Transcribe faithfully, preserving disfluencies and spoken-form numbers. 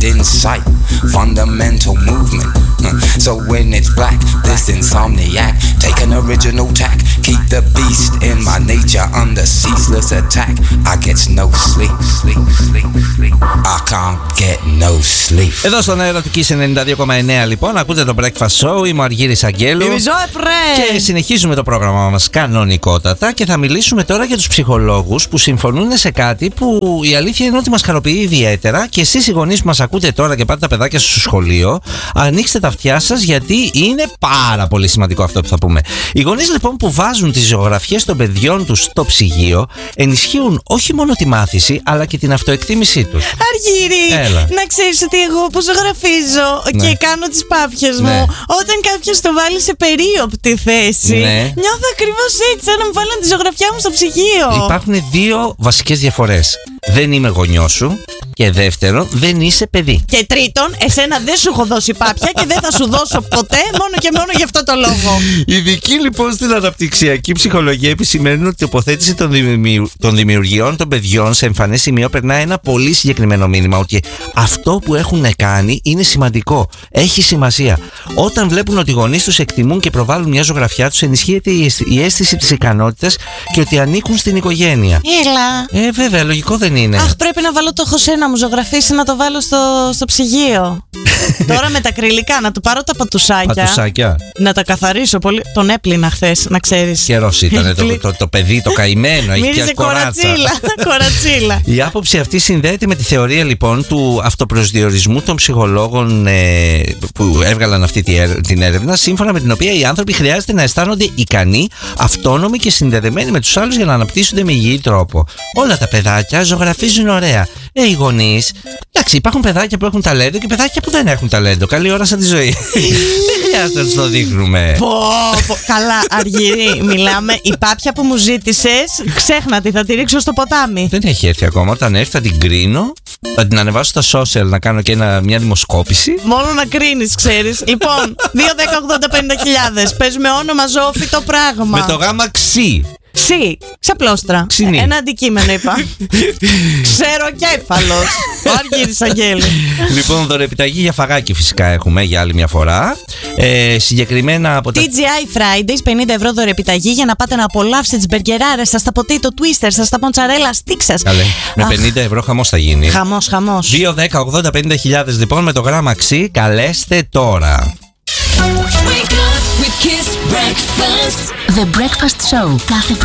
in sight. Fundamental movement. So when it's black, this insomniac, take an original tack. Keep the beast in my nature under ceaseless attack. I get no sleep, sleep, sleep, sleep. I can't get no sleep. Εδώ στον Ερωτικής ενενήντα δύο κόμμα εννέα λοιπόν ακούτε το Breakfast Show. Είμαι ο Αργύρης Αγγέλου. Και συνεχίζουμε το πρόγραμμα μας κανονικότατα. Και θα μιλήσουμε τώρα για τους ψυχολόγους που συμφωνούν σε κάτι που η αλήθεια είναι ότι μας χαροποιεί ιδιαίτερα. Και εσείς οι γονείς που μας ακούτε τώρα και πάτε τα παιδάκια στο σχολείο, ανοίξτε τα αυτιά σας, γιατί είναι πάρα πολύ σημαντικό αυτό που θα πούμε. Οι γονείς λοιπόν που βάζουν τις ζωγραφιές των παιδιών τους στο ψυγείο ενισχύουν όχι μόνο τη μάθηση αλλά και την αυτοεκτίμησή τους. Αργύρη, Έλα. να ξέρεις ότι εγώ που ζωγραφίζω ναι. και κάνω τις πάπιες μου, ναι. όταν κάποιος το βάλει σε περίοπτη θέση, ναι. νιώθω ακριβώς έτσι, σαν να μου βάλουν τη ζωγραφιά μου στο ψυγείο. Υπάρχουν δύο βασικές διαφορές. Δεν είμαι γονιός σου. Και δεύτερον, δεν είσαι παιδί. Και τρίτον, εσένα δεν σου έχω δώσει πάπια και δεν θα σου δώσω ποτέ, μόνο και μόνο γι' αυτό το λόγο. Οι ειδικοί λοιπόν στην αναπτυξιακή ψυχολογία επισημαίνουν ότι η τοποθέτηση των, δημιου... των δημιουργιών των παιδιών σε εμφανές σημείο περνάει ένα πολύ συγκεκριμένο μήνυμα. Ότι αυτό που έχουν κάνει είναι σημαντικό. Έχει σημασία. Όταν βλέπουν ότι οι γονείς τους εκτιμούν και προβάλλουν μια ζωγραφιά τους, ενισχύεται η αίσθηση της ικανότητας και ότι ανήκουν στην οικογένεια. Έλα. Ε, βέβαια, λογικό δεν είναι. Αχ, πρέπει να βάλω το Χωσέ να μου ζωγραφίσει, να το βάλω στο, στο ψυγείο. Τώρα με τα ακριλικά, να του πάρω τα πατουσάκια. Πατουσάκια. Να τα καθαρίσω πολύ. Τον έπλυνα χθες, να ξέρεις. Καιρός ήταν το, το, το, το παιδί, το καημένο. Μύριζε κορατσίλα. κορατσίλα. Η άποψη αυτή συνδέεται με τη θεωρία λοιπόν του αυτοπροσδιορισμού των ψυχολόγων ε, που έβγαλαν αυτή την έρευνα, σύμφωνα με την οποία οι άνθρωποι χρειάζεται να αισθάνονται ικανοί, αυτόνομοι και συνδεδεμένοι με τους άλλους για να αναπτύσσονται με υγιή τρόπο. Όλα τα παιδάκια ζωγραφίζουν ωραία. Ε, οι γονείς. Εντάξει, υπάρχουν παιδάκια που έχουν ταλέντο και παιδάκια που δεν έχουν ταλέντο. Καλή ώρα σαν τη ζωή. Δεν χρειάζεται να τους το δείχνουμε. Πω, πω. Καλά, Αργύρη, μιλάμε. Η πάπια που μου ζήτησες, ξέχνα τη, θα τη ρίξω στο ποτάμι. Δεν έχει έρθει ακόμα. Όταν έρθει θα την κρίνω. Θα την ανεβάσω στα social να κάνω και ένα, μια δημοσκόπηση. Μόνο να κρίνεις, ξέρεις. Λοιπόν, δύο δέκα ογδόντα πενήντα χιλιάδες. Παίζουμε όνομα, ζώφυτο, πράγμα. Με το γάμα ξύ. Ξύ, ξαπλώστρα. Ξυνή. Ένα αντικείμενο είπα. Ξεροκέφαλος. Ο Αργύρης Αγγέλου. Λοιπόν, δωρεπιταγή για φαγάκι φυσικά έχουμε για άλλη μια φορά. Ε, συγκεκριμένα από τα... τι τζι άι Fridays, πενήντα ευρώ δωρεπιταγή για να πάτε να απολαύσετε τις μπεργκεράρες σας, τα ποτέιτο twister σας, τα μοτσαρέλα στίξ σας. Καλέ, με πενήντα ευρώ χαμός θα γίνει. Χαμός, χαμός. δύο δέκα ογδόντα πενήντα χιλιάδες λοιπόν με το γράμμα ξύ, καλέστε τώρα. The Breakfast Show. Κάθε